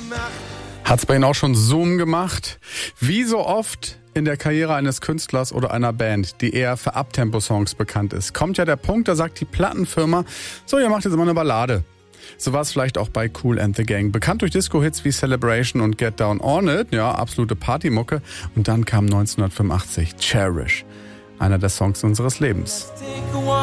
Hat's bei Ihnen auch schon Zoom gemacht? Wie so oft in der Karriere eines Künstlers oder einer Band, die eher für Uptempo-Songs bekannt ist, kommt ja der Punkt, da sagt die Plattenfirma, so, ihr macht jetzt mal eine Ballade. So war es vielleicht auch bei Kool and the Gang. Bekannt durch Disco-Hits wie Celebration und Get Down On It, ja, absolute Partymucke. Und dann kam 1985 Cherish, einer der Songs unseres Lebens.